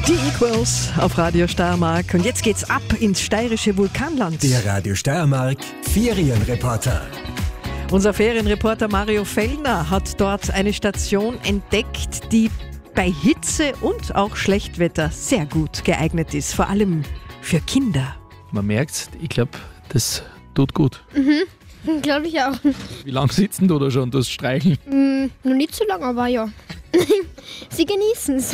Die Equals auf Radio Steiermark. Und jetzt geht's ab ins steirische Vulkanland. Der Radio Steiermark Ferienreporter. Unser Ferienreporter Mario Fellner hat dort eine Station entdeckt, die bei Hitze und auch Schlechtwetter sehr gut geeignet ist. Vor allem für Kinder. Man merkt, ich glaube, das tut gut. Glaube ich auch. Wie lange sitzen du da schon, das Streicheln? Noch nicht so lange, aber ja. Sie genießen es.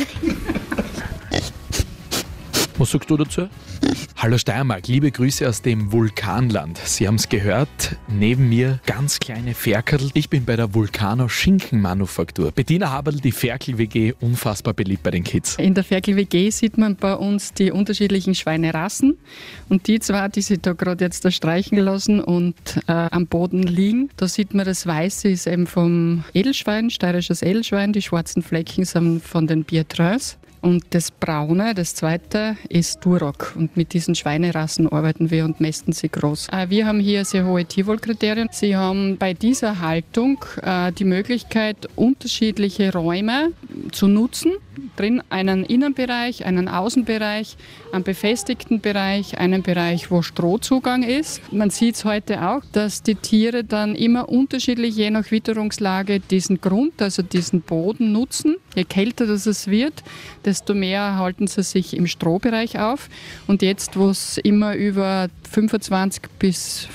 Was sagst du dazu? Hallo Steiermark, liebe Grüße aus dem Vulkanland. Sie haben es gehört, neben mir ganz kleine Ferkerl. Ich bin bei der Vulcano Schinkenmanufaktur. Bettina Haberl, die Ferkel-WG, unfassbar beliebt bei den Kids. In der Ferkel-WG sieht man bei uns die unterschiedlichen Schweinerassen. Und die zwei, die sich da gerade jetzt da streichen lassen und am Boden liegen, da sieht man, das Weiße ist eben vom Edelschwein, steirisches Edelschwein. Die schwarzen Flecken sind von den Bietreus. Und das Braune, das zweite, ist Duroc. Und mit diesen Schweinerassen arbeiten wir und mästen sie groß. Wir haben hier sehr hohe Tierwohlkriterien. Sie haben bei dieser Haltung die Möglichkeit, unterschiedliche Räume zu nutzen. Drin einen Innenbereich, einen Außenbereich, einen befestigten Bereich, einen Bereich, wo Strohzugang ist. Man sieht es heute auch, dass die Tiere dann immer unterschiedlich, je nach Witterungslage, diesen Grund, also diesen Boden nutzen. Je kälter das es wird, desto mehr halten sie sich im Strohbereich auf. Und jetzt, wo es immer über 25 bis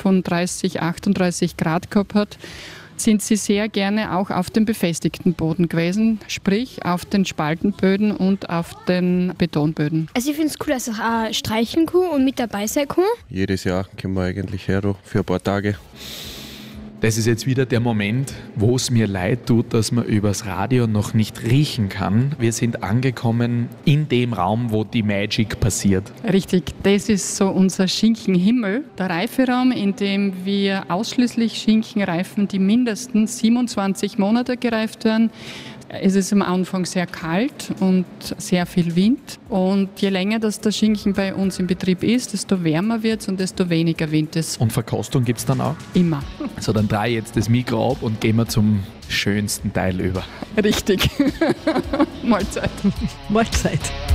35, 38 Grad gehabt hat, sind sie sehr gerne auch auf dem befestigten Boden gewesen, sprich auf den Spaltenböden und auf den Betonböden. Also ich finde es cool, dass ich auch streichen kann und mit dabei sein kann. Jedes Jahr kommen wir eigentlich her für ein paar Tage. Das ist jetzt wieder der Moment, wo es mir leid tut, dass man übers Radio noch nicht riechen kann. Wir sind angekommen in dem Raum, wo die Magic passiert. Richtig, das ist so unser Schinkenhimmel, der Reiferaum, in dem wir ausschließlich Schinken reifen, die mindestens 27 Monate gereift werden. Es ist am Anfang sehr kalt und sehr viel Wind. Und je länger das der Schinken bei uns im Betrieb ist, desto wärmer wird es und desto weniger Wind ist. Und Verkostung gibt es dann auch? Immer. So, dann drehe ich jetzt das Mikro ab und gehen wir zum schönsten Teil über. Richtig. Mahlzeit. Mahlzeit.